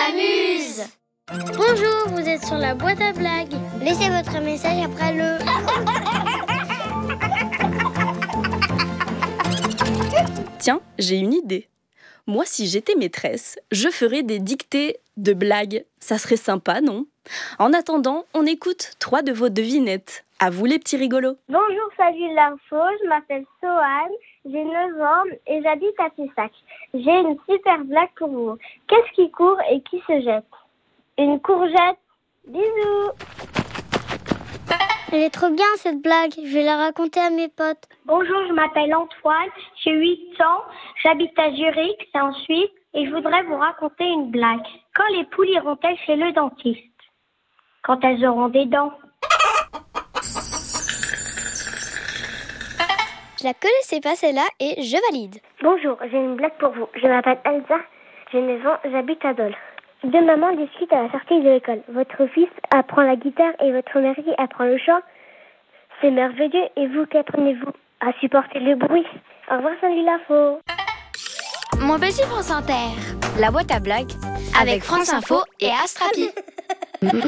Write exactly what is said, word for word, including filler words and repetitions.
s'amuse. Bonjour, vous êtes sur la boîte à blagues. Laissez votre message après le... Tiens, j'ai une idée. Moi, si j'étais maîtresse, je ferais des dictées de blagues. Ça serait sympa, non ? En attendant, on écoute trois de vos devinettes. À vous les petits rigolos. Bonjour, salut l'info, je m'appelle Sohan, j'ai neuf ans et j'habite à Pessac. J'ai une super blague pour vous. Qu'est-ce qui court et qui se jette ? Une courgette. Bisous. Elle est trop bien cette blague, je vais la raconter à mes potes. Bonjour, je m'appelle Antoine, j'ai huit ans, j'habite à Zurich, c'est en Suisse, et je voudrais vous raconter une blague. Quand les poules iront-elles chez le dentiste ? Quand elles auront des dents. Je la connaissais pas celle-là et je valide. Bonjour, j'ai une blague pour vous. Je m'appelle Elsa, j'ai neuf ans, j'habite à Dole. Deux mamans discutent à la sortie de l'école. Votre fils apprend la guitare et votre mari apprend le chant. C'est merveilleux. Et vous, qu'apprenez-vous ? À supporter le bruit. Au revoir, salut l'info. Mon petit France Inter. La boîte à blagues avec France Info et Astrapi.